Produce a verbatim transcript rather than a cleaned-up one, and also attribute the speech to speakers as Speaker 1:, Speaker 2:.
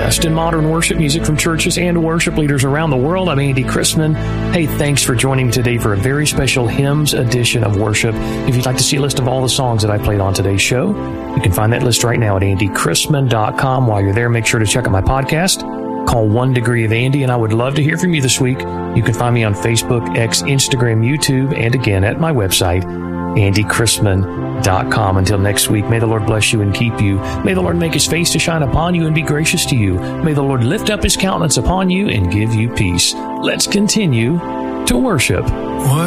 Speaker 1: best in modern worship music from churches and worship leaders around the world. I'm Andy Chrisman. Hey, thanks for joining me today for a very special hymns edition of worship. If you'd like to see a list of all the songs that I played on today's show, you can find that list right now at andy chrisman dot com. While you're there, make sure to check out my podcast. Call One Degree of Andy, and I would love to hear from you this week. You can find me on Facebook, X, Instagram, YouTube, and again at my website, andy chrisman dot com. Until next week, may the Lord bless you and keep you. May the Lord make his face to shine upon you and be gracious to you. May the Lord lift up his countenance upon you and give you peace. Let's continue to worship.
Speaker 2: What